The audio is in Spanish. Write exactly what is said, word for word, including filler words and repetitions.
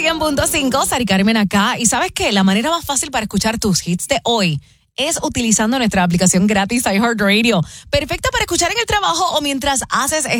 cien punto cinco, Sari Carmen acá. Y ¿sabes qué? La manera más fácil para escuchar tus hits de hoy es utilizando nuestra aplicación gratis iHeartRadio. Perfecta para escuchar en el trabajo o mientras haces ejercicio.